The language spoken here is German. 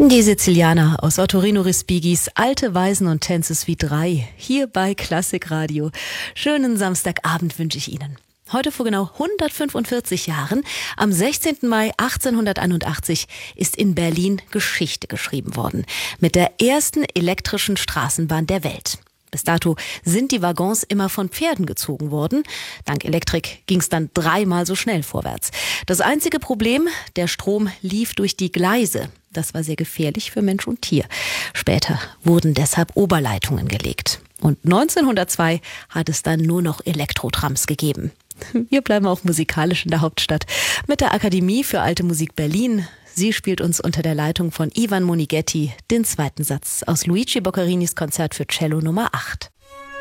Die Sizilianer aus Ottorino Respigis Alte Weisen und Tänze wie 3 hier bei Klassikradio. Schönen Samstagabend wünsche ich Ihnen. Heute vor genau 145 Jahren, am 16. Mai 1881, ist in Berlin Geschichte geschrieben worden. Mit der ersten elektrischen Straßenbahn der Welt. Bis dato sind die Waggons immer von Pferden gezogen worden. Dank Elektrik ging es dann 3-mal so schnell vorwärts. Das einzige Problem, der Strom lief durch die Gleise. Das war sehr gefährlich für Mensch und Tier. Später wurden deshalb Oberleitungen gelegt. Und 1902 hat es dann nur noch Elektrotrams gegeben. Wir bleiben auch musikalisch in der Hauptstadt mit der Akademie für Alte Musik Berlin. Sie spielt uns unter der Leitung von Ivan Monighetti den zweiten Satz aus Luigi Boccarinis Konzert für Cello Nummer 8.